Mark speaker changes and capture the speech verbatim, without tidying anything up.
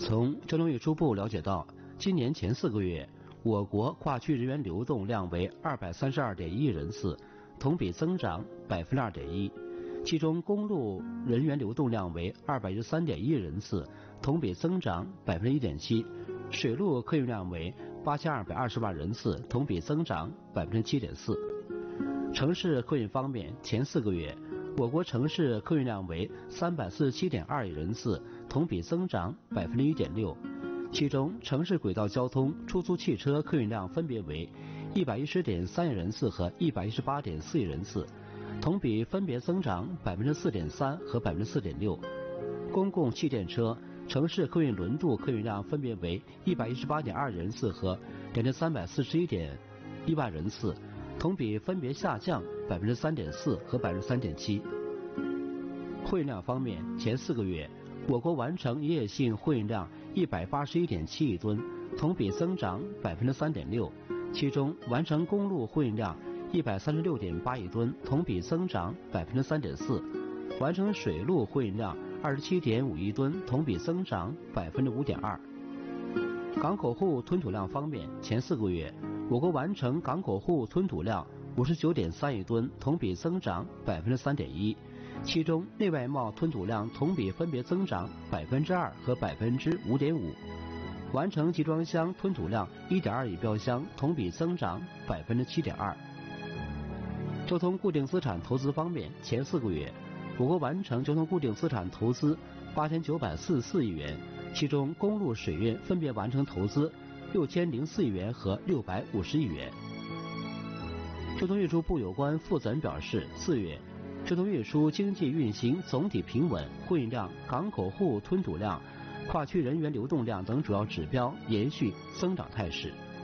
Speaker 1: 从交通运输部了解到，今年前四个月，我国跨区人员流动量为二百三十二点一亿人次，同比增长百分之二点一。其中，公路人员流动量为二百一十三点一亿人次，同比增长百分之一点七；水路客运量为八千二百二十万人次，同比增长百分之七点四。城市客运方面，前四个月，我国城市客运量为三百四十七点二亿人次，同比增长百分之一点六。其中，城市轨道交通、出租汽车客运量分别为一百一十点三亿人次和一百一十八点四亿人次，同比分别增长百分之四点三和百分之四点六。公共汽电车、城市客运轮渡客运量分别为一百一十八点二人次和两千三百四十一点一万人次，同比分别下降百分之三点四和百分之三点七。货运量方面，前四个月，我国完成营业性货运量一百八十一点七亿吨，同比增长百分之三点六。其中，完成公路货运量一百三十六点八亿吨，同比增长百分之三点四；完成水路货运量二十七点五亿吨，同比增长百分之五点二。港口货物吞吐量方面，前四个月，我国完成港口货物吞吐量五十九点三亿吨，同比增长百分之三点一。其中，内外贸吞吐量同比分别增长百分之二和百分之五点五。完成集装箱吞吐量一点二亿标箱，同比增长百分之七点二。交通固定资产投资方面，前四个月，我国完成交通固定资产投资八千九百四十四亿元，其中公路水运分别完成投资六千零四亿元和六百五十亿元。交通运输部有关负责人表示，四月，交通运输经济运行总体平稳，货运量、港口货物吞吐量、跨区人员流动量等主要指标延续增长态势。